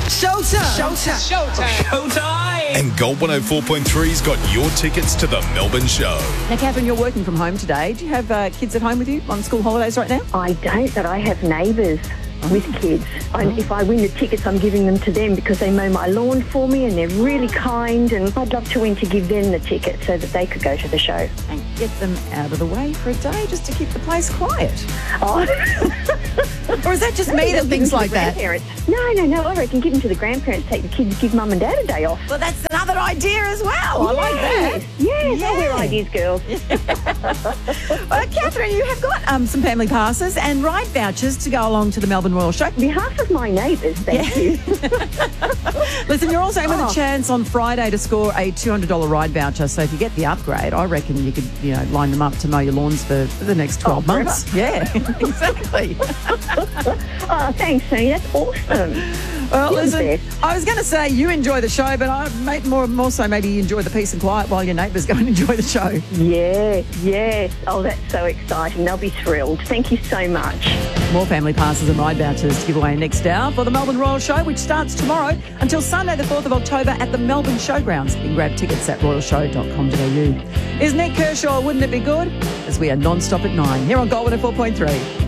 Showtime! And Gold 104.3's got your tickets to the Melbourne show. Now, Catherine, you're working from home today. Do you have kids at home with you on school holidays right now? I don't, but I have neighbours with kids. If I win the tickets, I'm giving them to them because they mow my lawn for me and they're really kind, and I'd love to win to give them the ticket so that they could go to the show. And get them out of the way for a day just to keep the place quiet. Oh. Or is that just me that thinks like that? No. I reckon give them to the grandparents, take the kids, give mum and dad a day off. Well, that's another idea as well. I like that. Yes, all their ideas, girls. Well, Catherine, you have got some family passes and ride vouchers to go along to the Melbourne Royal Show. On behalf of my neighbours, thank you. Listen, you're also in with a chance on Friday to score a $200 ride voucher. So if you get the upgrade, I reckon you could, line them up to mow your lawns for the next 12 months. Yeah, exactly. Oh, thanks, Tony. That's awesome. Well, listen, I was going to say you enjoy the show, but I more so maybe you enjoy the peace and quiet while your neighbours go and enjoy the show. Yeah, yes. Oh, that's so exciting. They'll be thrilled. Thank you so much. More family passes and ride vouchers to give away next hour for the Melbourne Royal Show, which starts tomorrow until Sunday the 4th of October at the Melbourne Showgrounds. You can grab tickets at royalshow.com.au. Is Nick Kershaw, wouldn't it be good? As we are non-stop at 9 here on Gold 104.3.